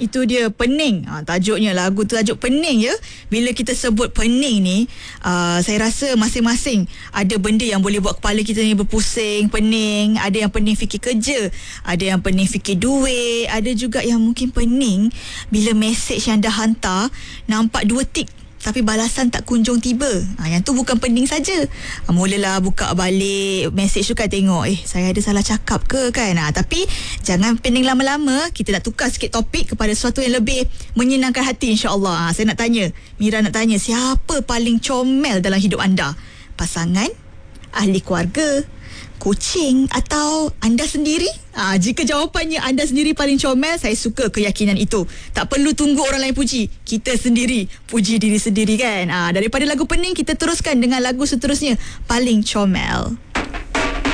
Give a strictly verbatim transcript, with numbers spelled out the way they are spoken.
Itu dia, pening. Ha, tajuknya, lagu tu tajuk pening ya. Bila kita sebut pening ni, uh, saya rasa masing-masing ada benda yang boleh buat kepala kita ni berpusing, pening. Ada yang pening fikir kerja, ada yang pening fikir duit, ada juga yang mungkin pening bila mesej yang dah hantar nampak dua tik tapi balasan tak kunjung tiba. Ha, yang tu bukan pening saja. Ha, mulalah buka balik mesej tu kan, tengok eh saya ada salah cakap ke kan. Ha, tapi jangan pening lama-lama. Kita nak tukar sikit topik kepada sesuatu yang lebih menyenangkan hati, insya-Allah. Ha, saya nak tanya, Mira nak tanya, siapa paling comel dalam hidup anda? Pasangan, ahli keluarga, kucing atau anda sendiri? Ha, jika jawapannya anda sendiri paling comel, saya suka keyakinan itu. Tak perlu tunggu orang lain puji, kita sendiri puji diri sendiri kan. Ha, daripada lagu pening, kita teruskan dengan lagu seterusnya, paling comel.